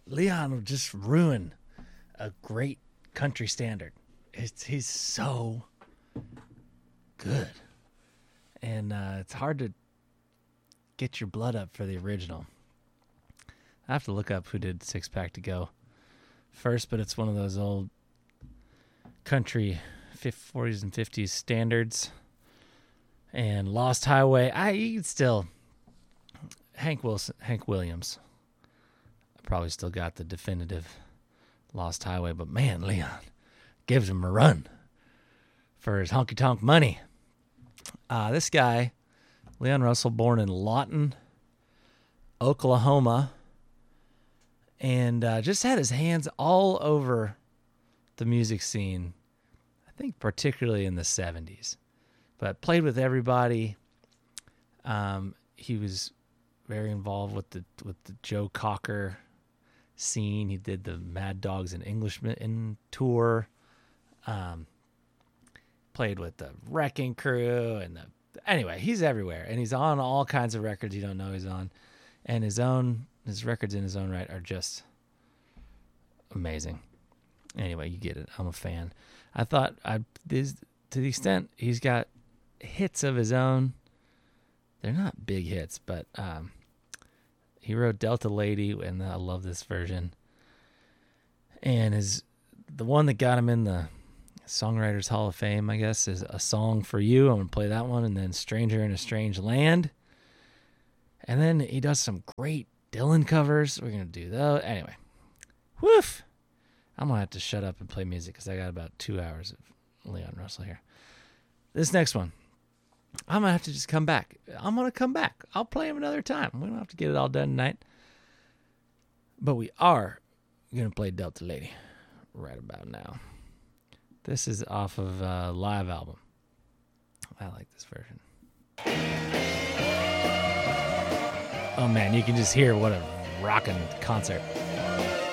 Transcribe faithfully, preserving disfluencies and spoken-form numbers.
Leon will just ruin a great country standard. It's he's so good, and uh, it's hard to get your blood up for the original. I have to look up who did Six Pack to Go first, but it's one of those old country forties and fifties standards. And Lost Highway, I you can still Hank Wilson, Hank Williams. I probably still got the definitive Lost Highway, but man, Leon gives him a run for his honky tonk money. Uh, this guy, Leon Russell, born in Lawton, Oklahoma, and uh, just had his hands all over the music scene. I think particularly in the seventies. But played with everybody. Um, he was very involved with the with the Joe Cocker scene. He did the Mad Dogs and Englishmen tour. Um, played with the Wrecking Crew and the anyway. He's everywhere, and he's on all kinds of records you don't know he's on. And his own his records in his own right are just amazing. Anyway, you get it. I'm a fan. I thought I this to the extent he's got hits of his own. They're not big hits, but um, he wrote Delta Lady, and I love this version. And his the one that got him in the Songwriters Hall of Fame, I guess, is A Song for You. I'm going to play that one, and then Stranger in a Strange Land. And then he does some great Dylan covers. We're going to do those. Anyway, woof. I'm going to have to shut up and play music because I got about two hours of Leon Russell here. This next one, I'm going to have to just come back. I'm going to come back. I'll play him another time. We don't have to get it all done tonight. But we are going to play Delta Lady right about now. This is off of a live album. I like this version. Oh, man, you can just hear what a rockin' concert.